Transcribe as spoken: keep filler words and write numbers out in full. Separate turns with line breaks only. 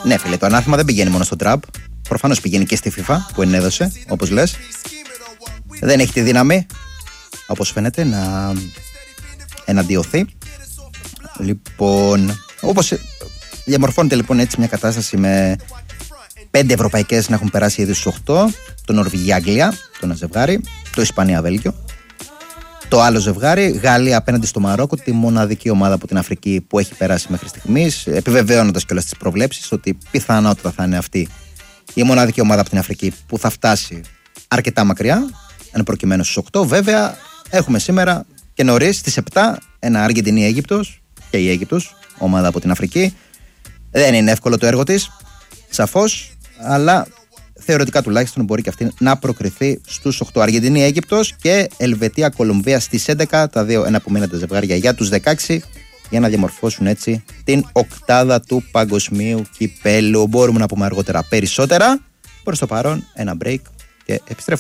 Ναι, φίλε, το ανάθεμα δεν πηγαίνει μόνο στο τραπ. Προφανώς πηγαίνει και στη FIFA που ενέδωσε, όπως λες. Δεν έχει τη δύναμη, όπως φαίνεται, να εναντιωθεί. Λοιπόν, όπως διαμορφώνεται λοιπόν έτσι μια κατάσταση με πέντε ευρωπαϊκές να έχουν περάσει ήδη στους οκτώ, το Νορβηγία-Αγγλία, το ένα ζευγάρι, το Ισπανία-Βέλγιο. Το άλλο ζευγάρι, Γαλλία απέναντι στο Μαρόκο, τη μοναδική ομάδα από την Αφρική που έχει περάσει μέχρι στιγμής, επιβεβαιώνοντας και όλες τις προβλέψεις ότι πιθανότατα θα είναι αυτή η μοναδική ομάδα από την Αφρική που θα φτάσει αρκετά μακριά, εν προκειμένου στους οκτώ. Βέβαια, έχουμε σήμερα και νωρίς στις επτά ένα Αργεντινή-Αίγυπτος και η Αίγυπτος, ομάδα από την Αφρική. Δεν είναι εύκολο το έργο της, σαφώς, αλλά θεωρητικά τουλάχιστον μπορεί και αυτή να προκριθεί στους οκτώ. Αργεντινή-Αίγυπτος και Ελβετία-Κολομβία στις έντεκα, τα δύο εναπομείναντα ζευγάρια για τους δεκαέξι, για να διαμορφώσουν έτσι την οκτάδα του παγκοσμίου κυπέλου. Μπορούμε να πούμε αργότερα περισσότερα. Προς το παρόν, ένα break και επιστρέφουμε.